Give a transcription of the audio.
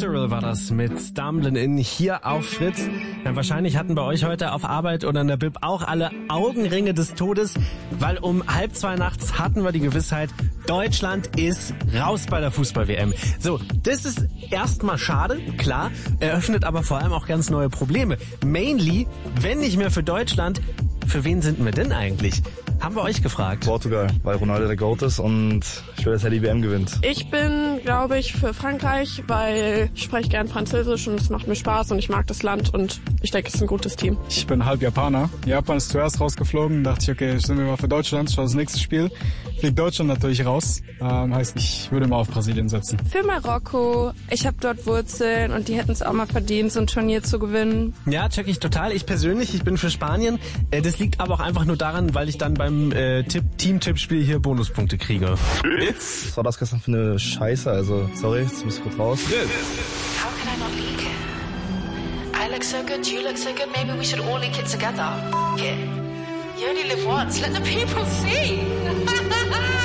Cyril war das mit Stumbling In hier auf Fritz. Ja, wahrscheinlich hatten bei euch heute auf Arbeit oder in der Bib auch alle Augenringe des Todes, weil um 1:30 nachts hatten wir die Gewissheit, Deutschland ist raus bei der Fußball-WM. So, das ist erstmal schade, klar, eröffnet aber vor allem auch ganz neue Probleme. Mainly, wenn nicht mehr für Deutschland, für wen sind wir denn eigentlich? Haben wir euch gefragt. Portugal, weil Ronaldo der GOAT ist und ich will, dass er die WM gewinnt. Ich bin, glaube ich, für Frankreich, weil ich spreche gern Französisch und es macht mir Spaß und ich mag das Land und ich denke, es ist ein gutes Team. Ich bin halb Japaner. Japan ist zuerst rausgeflogen, dachte ich, okay, sind wir mal für Deutschland, schau das nächste Spiel. Fliegt Deutschland natürlich raus, heißt, ich würde mal auf Brasilien setzen. Für Marokko, ich habe dort Wurzeln und die hätten es auch mal verdient, so ein Turnier zu gewinnen. Ja, check ich total. Ich persönlich, ich bin für Spanien. Das liegt aber auch einfach nur daran, weil ich dann beim Team-Tippspiel hier Bonuspunkte kriege. Was war das gestern für eine Scheiße? Also, sorry, jetzt muss ich kurz raus. How can I not leak it? I look so good, you look so good, maybe we should all leak it together. Yeah. You only live once, let the people see.